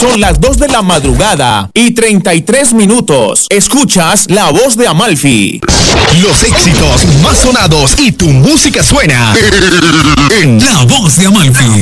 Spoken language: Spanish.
Son las 2 de la madrugada y 33 minutos. Escuchas La Voz de Amalfi. Los éxitos más sonados y tu música suena en La Voz de Amalfi.